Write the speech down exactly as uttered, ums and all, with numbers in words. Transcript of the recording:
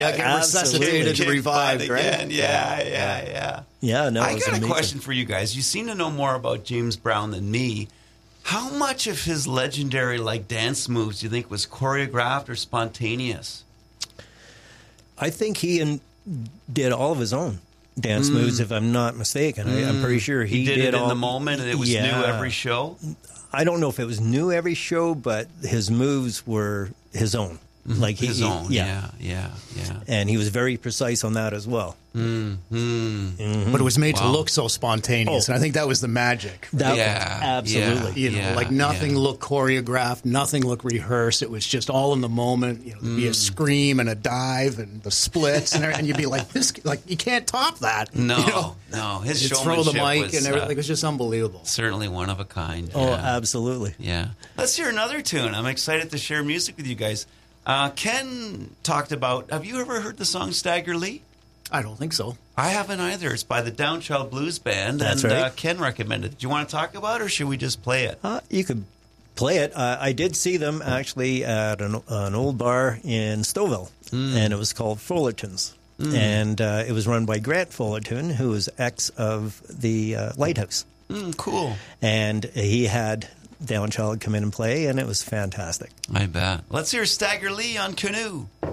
Yeah, get resuscitated to revived, right? Again. Yeah, yeah, yeah, yeah. Yeah, no, I it was got amazing. a question for you guys. You seem to know more about James Brown than me. How much of his legendary like dance moves do you think was choreographed or spontaneous? I think he in, did all of his own dance Mm. moves, if I'm not mistaken. I, I'm pretty sure he, He did, it all, in the moment, and it was yeah. new every show. I don't know if it was new every show, but his moves were his own. Like he, His he- own, yeah. yeah, yeah, yeah. And he was very precise on that as well. Mm-hmm. But it was made Wow. to look so spontaneous, Oh. and I think that was the magic. That Yeah, absolutely. You know, Yeah, like nothing yeah. looked choreographed, nothing looked rehearsed. It was just all in the moment. You know, there'd be Mm. a scream and a dive and the splits, and, everything, and you'd be like, "This, like, you can't top that." No, you know? no. His You showmanship throw the mic was and everything. uh, It was just unbelievable. certainly one of a kind. Oh, yeah. absolutely. Yeah. Let's hear another tune. I'm excited to share music with you guys. Uh, Ken talked about, have you ever heard the song Stagger Lee? I don't think so. I haven't either. It's by the Downchild Blues Band. That's and right. uh, Ken recommended it. Do you want to talk about it, or should we just play it? Uh, you could play it. Uh, I did see them actually at an, an old bar in Stouffville, and it was called Fullerton's. And uh, it was run by Grant Fullerton, who was ex of the uh, Lighthouse. Mm, cool. And he had Downchild come in and play, and it was fantastic. I bet. Let's hear Stagger Lee on Canoe.